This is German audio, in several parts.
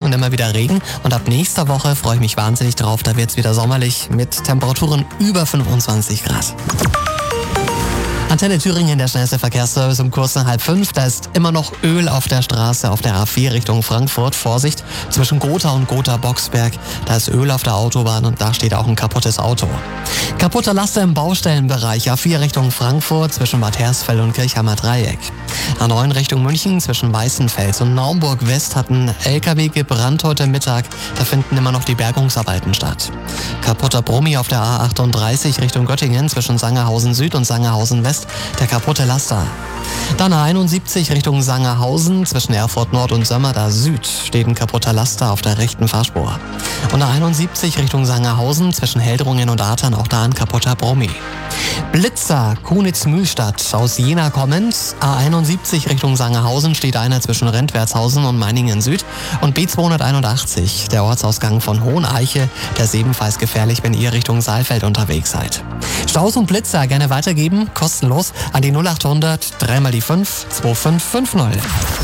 und immer wieder Regen. Und ab nächster Woche freue ich mich wahnsinnig drauf. Da wird es wieder sommerlich mit Temperaturen über 25 Grad. Antenne Thüringen, der schnellste Verkehrsservice um kurz nach 4:30. Da ist immer noch Öl auf der Straße auf der A4 Richtung Frankfurt. Vorsicht, zwischen Gotha und Gotha-Boxberg. Da ist Öl auf der Autobahn und da steht auch ein kaputtes Auto. Kaputte Laster im Baustellenbereich. A4 Richtung Frankfurt zwischen Bad Hersfeld und Kirchheimer Dreieck. A9 Richtung München zwischen Weißenfels und Naumburg West hat ein LKW gebrannt heute Mittag. Da finden immer noch die Bergungsarbeiten statt. Kaputter Brummi auf der A38 Richtung Göttingen zwischen Sangerhausen Süd und Sangerhausen West. Der kaputte Laster. Dann A71 Richtung Sangerhausen zwischen Erfurt Nord und Sömmerda Süd steht ein kaputter Laster auf der rechten Fahrspur. Und A71 Richtung Sangerhausen zwischen Heldrungen und Atern auch da ein kaputter Brummi. Blitzer, Kunitz-Mühlstadt aus Jena kommend. A71 Richtung Sangerhausen steht einer zwischen Rentwertshausen und Meiningen Süd. Und B281, der Ortsausgang von Hoheneiche, der ist ebenfalls gefährlich, wenn ihr Richtung Saalfeld unterwegs seid. Staus und Blitzer gerne weitergeben, kostenlos an die 0800 3 mal die 5 2550.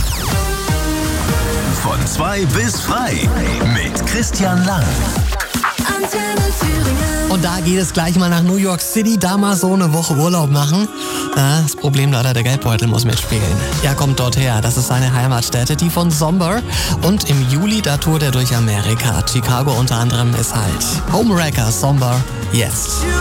Von 2 bis frei mit Christian Lang. Und da geht es gleich mal nach New York City, da mal so eine Woche Urlaub machen. Das Problem leider, der Geldbeutel muss mitspielen. Er kommt dort her, das ist seine Heimatstätte, die von Somber. Und im Juli, da tourt er durch Amerika. Chicago unter anderem ist halt Homewrecker, Somber, jetzt.